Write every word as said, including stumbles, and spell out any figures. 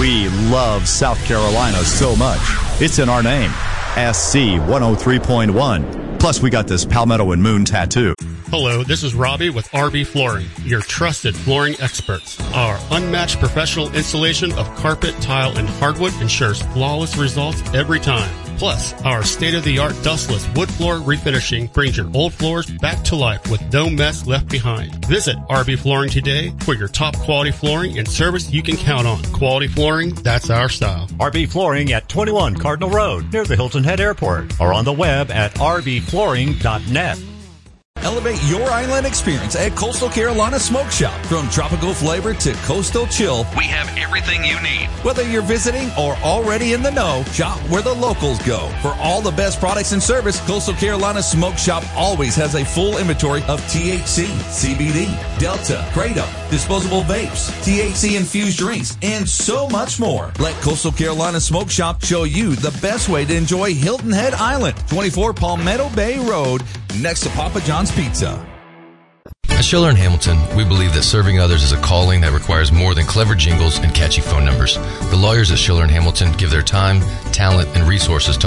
We love South Carolina so much. It's in our name. S C one oh three point one. Plus, we got this Palmetto and Moon tattoo. Hello, this is Robbie with R B Flooring, your trusted flooring experts. Our unmatched professional installation of carpet, tile, and hardwood ensures flawless results every time. Plus, our state-of-the-art dustless wood floor refinishing brings your old floors back to life with no mess left behind. Visit R B Flooring today for your top quality flooring and service you can count on. Quality flooring, that's our style. R B Flooring at twenty-one Cardinal Road near the Hilton Head Airport, or on the web at r b flooring dot net. Elevate your island experience at Coastal Carolina Smoke Shop. From tropical flavor to coastal chill, we have everything you need. Whether you're visiting or already in the know, shop where the locals go. For all the best products and service, Coastal Carolina Smoke Shop always has a full inventory of T H C, C B D, Delta, Kratom, disposable vapes, T H C-infused drinks, and so much more. Let Coastal Carolina Smoke Shop show you the best way to enjoy Hilton Head Island, twenty-four Palmetto Bay Road, next to Papa John's Pizza. At Schiller and Hamilton, we believe that serving others is a calling that requires more than clever jingles and catchy phone numbers. The lawyers at Schiller and Hamilton give their time, talent, and resources to